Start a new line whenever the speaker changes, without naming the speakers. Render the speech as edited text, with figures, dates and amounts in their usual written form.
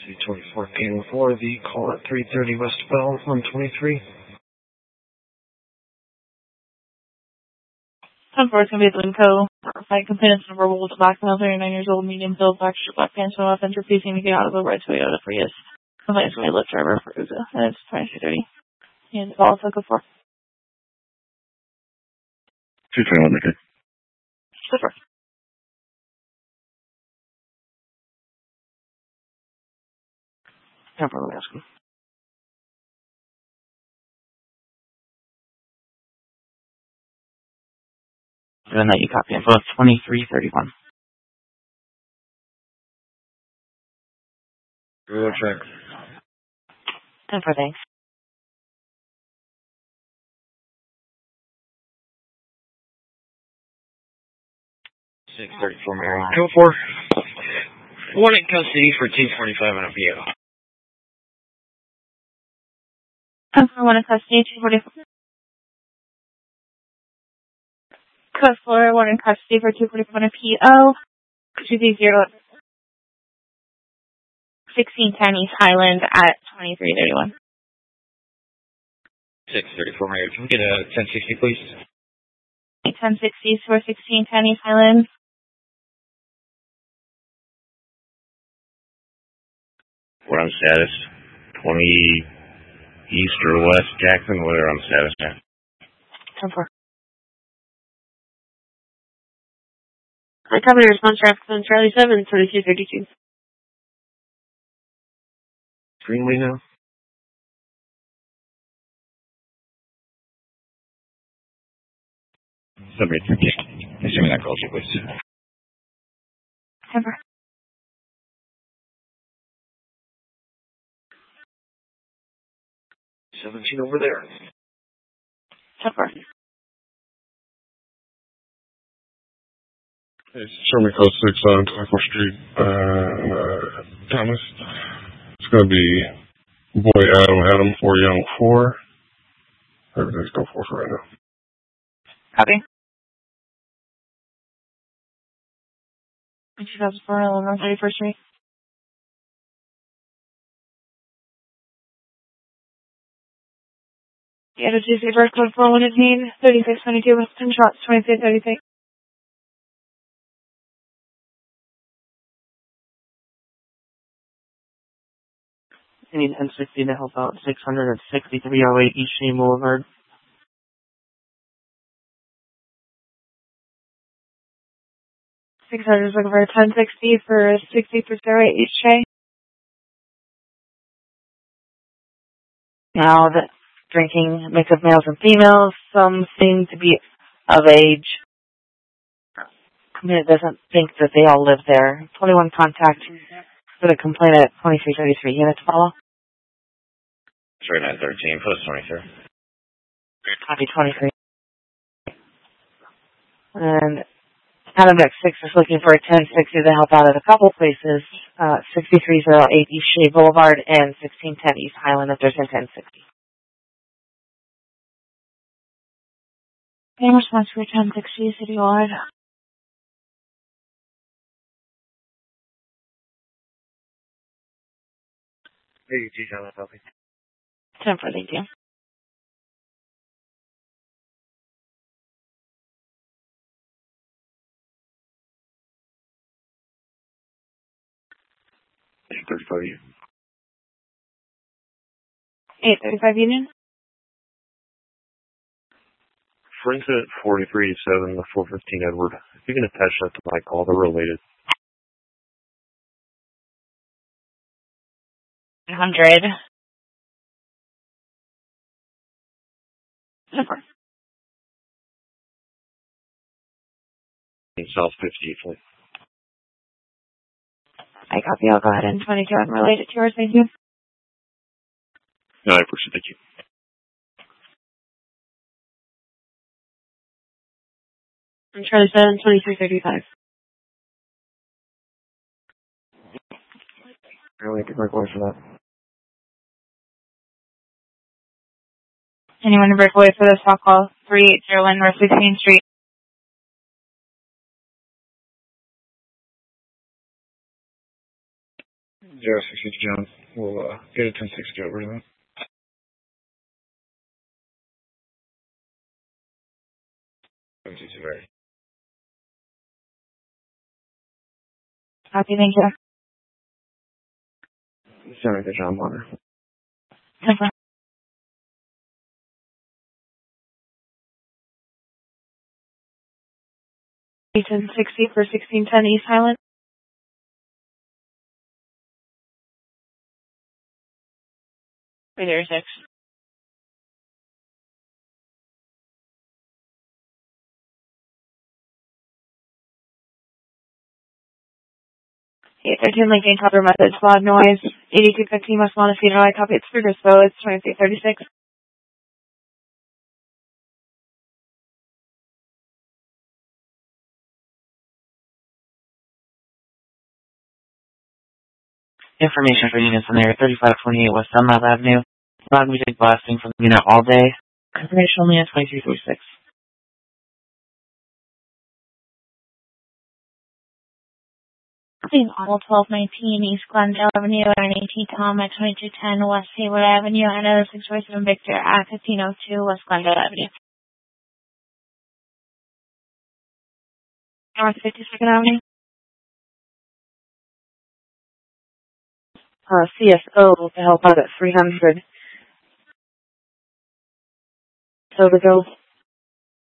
C24 Game 4, the call at 330 West Bell, 123.
10-4 is going to be at Limco. Site complainants number will black male, 39 years old, medium build, black shirt, black pants, no offense, refusing to get out of the red Toyota Prius. Complainants going to lift driver for Uza, and it's 2330. And the call is Limco 4.
221, okay.
Super. No problem, ask him. And that you copy info 2331.
We'll check.
10-4, thanks.
.634 Marion. Go for one in custody for 245 on a PO.
10-4, one in custody, 245. Code 4, one in custody for 245 on a PO. 230 1610 East Highland at 2331.
634 Marion. Can we get a 1060, please?
1060 for 1610 East Highland.
What on status? 20 East or West Jackson? What are on status now?
10-4. Recovery response traffic on Charlie 7, 2232.
Greenway now?
Submit. Assuming that calls you, please.
10-4.
.17 over there.
10-4.
It's Sherman Code 6 on 24th Street, Thomas. It's going to be Boy Adam 4 Young 4. Everything's go 4 for right now.
Copy. 2004, Illinois 31st Street. The other Tuesday first code 4118, 3622, Western Shots, 2336. I need 1060 to help out 66308 East Shane Boulevard. 600 is looking for 1060 for 6308 East Shane. Now, the drinking mix of males and females, some seem to be of age. Complainant doesn't think that they all live there. 21 contact for the complainant at 2333. Unit to follow?
3913, post 23.
Copy 23. And Adam X6 is looking for a 1060 to help out at a couple places. 6308 East Shea Boulevard and 1610 East Highland if there's a 1060. Game response for 1060 citywide.
Hey, detail that copy.
10-4, thank you.
$835.
835 Union.
For incident 4387, the 415 Edward, if you can attach that to my call, they're related.
100. 10-4.
South 50, please.
I copy. I'll go ahead and 22 and relate it to yours. Thank you.
No, I appreciate it. Thank you.
I'm Charlie 7, 2335.
Really good breakaway for that.
Anyone to break away for this talk call? 3801 North 16th Street.
060 John. We'll get a 1060 over to them.
Very.
Copy, thank you.
70 John Bonner.
Confirm. Eaton 60 for 1610 East Highland. Radar 6. A13 Lincoln cover method, slot noise, 8215 West Montecito, I copy it's Frisco, it's 2336.
Information for units in there, 3528 West Dunlap Avenue. Loud music blasting from the unit all day. Information only at 2336.
Please, all 1219 East Glendale Avenue, and 18 Tom at 2210 West Hayward Avenue, and other 647 Victor at 1502 West Glendale Avenue. North 52nd Avenue. CSO to help out at 300. So to go.